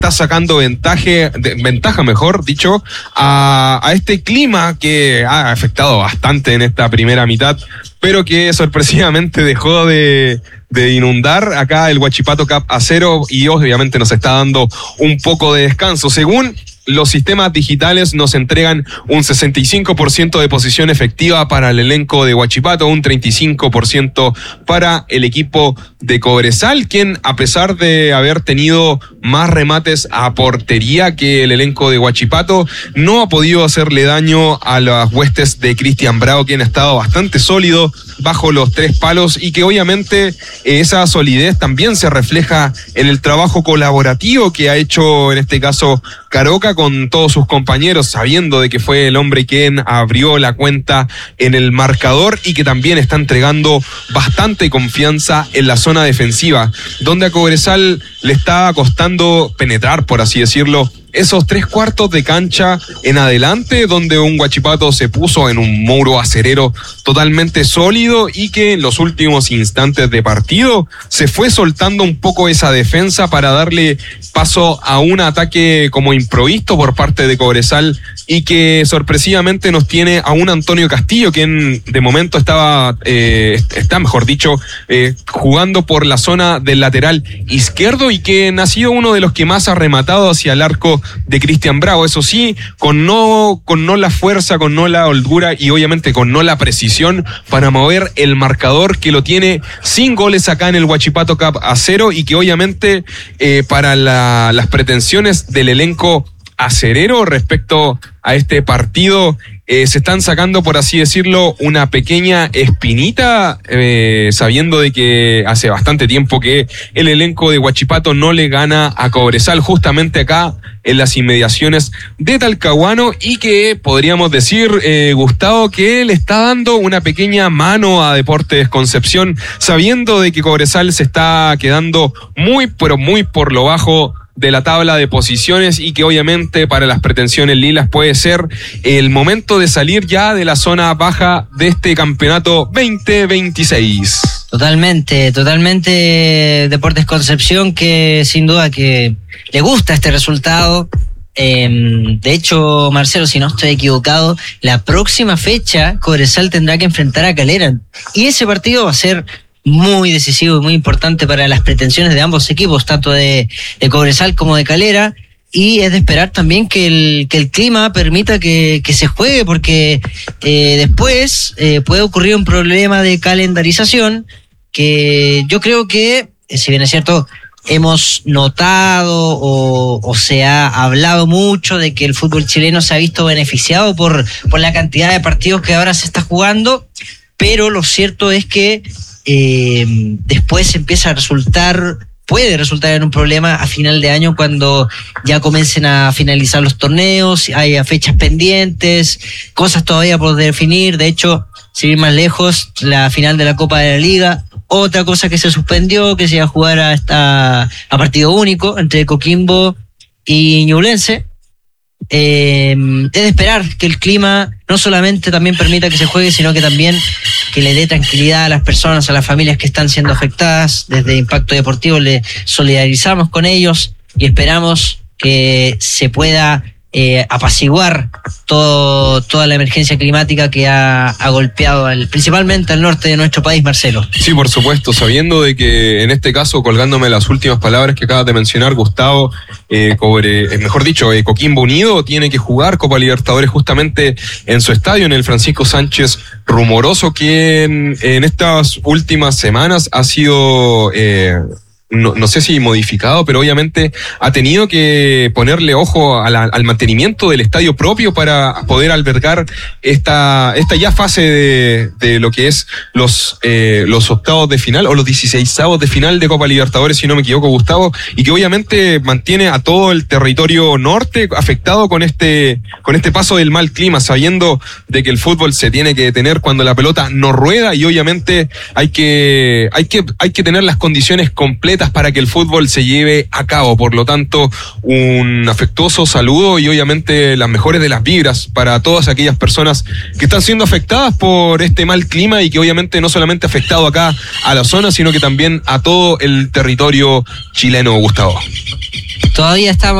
está sacando ventaja, mejor dicho, a este clima que ha afectado bastante en esta primera mitad, pero que sorpresivamente dejó de inundar acá el Huachipato Cup A0 y obviamente nos está dando un poco de descanso. Según los sistemas digitales nos entregan un 65% de posición efectiva para el elenco de Huachipato, un 35% para el equipo de Cobresal, quien a pesar de haber tenido más remates a portería que el elenco de Huachipato, no ha podido hacerle daño a las huestes de Cristian Bravo, quien ha estado bastante sólido bajo los 3 palos y que obviamente esa solidez también se refleja en el trabajo colaborativo que ha hecho en este caso Caroca con todos sus compañeros, sabiendo de que fue el hombre quien abrió la cuenta en el marcador y que también está entregando bastante confianza en la zona defensiva, donde a Cobresal le está costando penetrar, por así decirlo, esos 3/4 de cancha en adelante, donde un Huachipato se puso en un muro acerero totalmente sólido y que en los últimos instantes de partido se fue soltando un poco esa defensa para darle paso a un ataque como improvisto por parte de Cobresal y que sorpresivamente nos tiene a un Antonio Castillo, quien de momento está mejor dicho, jugando por la zona del lateral izquierdo y que ha sido uno de los que más ha rematado hacia el arco de Cristian Bravo, eso sí, con no la fuerza, con no la holgura y obviamente con no la precisión para mover el marcador, que lo tiene sin goles acá en el Huachipato Cup A0 y que obviamente para las pretensiones del elenco acerero respecto a este partido se están sacando, por así decirlo, una pequeña espinita, sabiendo de que hace bastante tiempo que el elenco de Huachipato no le gana a Cobresal justamente acá en las inmediaciones de Talcahuano y que podríamos decir, Gustavo, que le está dando una pequeña mano a Deportes Concepción, sabiendo de que Cobresal se está quedando muy, pero muy por lo bajo de la tabla de posiciones y que obviamente para las pretensiones lilas puede ser el momento de salir ya de la zona baja de este campeonato 2026. Totalmente Deportes Concepción, que sin duda que le gusta este resultado. De hecho, Marcelo, si no estoy equivocado, la próxima fecha Cobresal tendrá que enfrentar a Calera y ese partido va a ser muy decisivo y muy importante para las pretensiones de ambos equipos, tanto de Cobresal como de Calera, y es de esperar también que el clima permita que se juegue, porque después puede ocurrir un problema de calendarización que yo creo que, si bien es cierto, hemos notado o se ha hablado mucho de que el fútbol chileno se ha visto beneficiado por la cantidad de partidos que ahora se está jugando, pero lo cierto es que después puede resultar en un problema a final de año cuando ya comiencen a finalizar los torneos, haya fechas pendientes, cosas todavía por definir. De hecho, sin ir más lejos, la final de la Copa de la Liga, otra cosa que se suspendió, que se iba a jugar a partido único entre Coquimbo y Ñublense. Es de esperar que el clima no solamente también permita que se juegue, sino que también que le dé tranquilidad a las personas, a las familias que están siendo afectadas. Desde Impacto Deportivo le solidarizamos con ellos y esperamos que se pueda apaciguar toda la emergencia climática que ha golpeado principalmente al norte de nuestro país, Marcelo. Sí, por supuesto, sabiendo de que en este caso, colgándome las últimas palabras que acabas de mencionar, Gustavo, Coquimbo Unido tiene que jugar Copa Libertadores justamente en su estadio, en el Francisco Sánchez Rumoroso, quien en estas últimas semanas ha sido no sé si modificado, pero obviamente ha tenido que ponerle ojo al mantenimiento del estadio propio para poder albergar esta ya fase de lo que es los octavos de final o los 16avos de final de Copa Libertadores, si no me equivoco, Gustavo, y que obviamente mantiene a todo el territorio norte afectado con este paso del mal clima, sabiendo de que el fútbol se tiene que detener cuando la pelota no rueda y obviamente hay que tener las condiciones completas boletas para que el fútbol se lleve a cabo. Por lo tanto, un afectuoso saludo y obviamente las mejores de las vibras para todas aquellas personas que están siendo afectadas por este mal clima y que obviamente no solamente ha afectado acá a la zona, sino que también a todo el territorio chileno, Gustavo. Todavía estamos